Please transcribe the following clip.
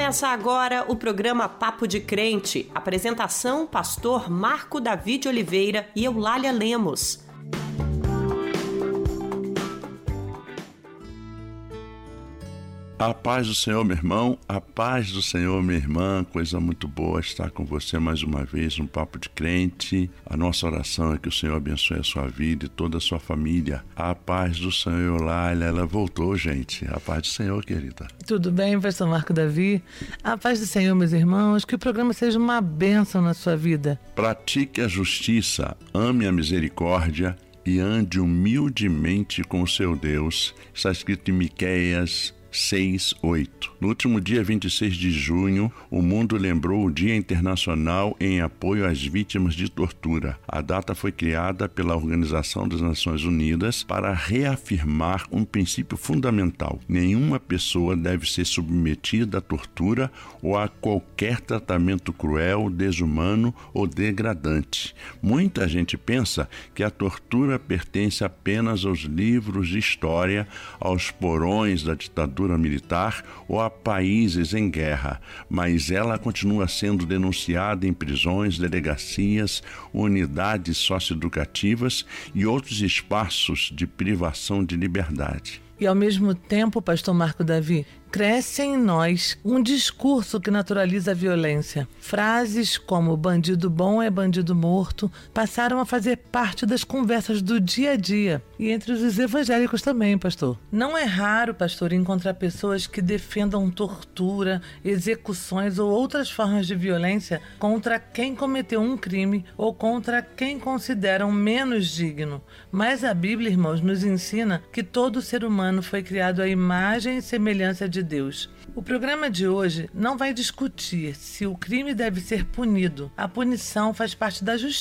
Começa agora o programa Papo de Crente. Apresentação, pastor Marco Davi de Oliveira e Eulália Lemos. A paz do Senhor, meu irmão, a paz do Senhor, minha irmã, coisa muito boa estar com você mais uma vez no Papo de Crente. A nossa oração é que o Senhor abençoe a sua vida e toda a sua família. A paz do Senhor, Eulália, ela voltou, gente. A paz do Senhor, querida. Tudo bem, pastor Marco Davi? A paz do Senhor, meus irmãos, que o programa seja uma bênção na sua vida. Pratique a justiça, ame a misericórdia e ande humildemente com o seu Deus. Está escrito em Miqueias 6:8. No último dia 26 de junho, o mundo lembrou o Dia Internacional em apoio às vítimas de tortura. A data foi criada pela Organização das Nações Unidas para reafirmar um princípio fundamental: nenhuma pessoa deve ser submetida à tortura ou a qualquer tratamento cruel, desumano ou degradante. Muita gente pensa que a tortura pertence apenas aos livros de história, aos porões da ditadura militar ou a países em guerra, mas ela continua sendo denunciada em prisões, delegacias, unidades socioeducativas e outros espaços de privação de liberdade. E ao mesmo tempo, pastor Marco Davi, cresce em nós um discurso que naturaliza a violência. Frases como bandido bom é bandido morto passaram a fazer parte das conversas do dia a dia e entre os evangélicos também, pastor. Não é raro, pastor, encontrar pessoas que defendam tortura, execuções ou outras formas de violência contra quem cometeu um crime ou contra quem consideram menos digno. Mas a Bíblia, irmãos, nos ensina que todo ser humano foi criado à imagem e semelhança de Deus. O programa de hoje não vai discutir se o crime deve ser punido. A punição faz parte da justiça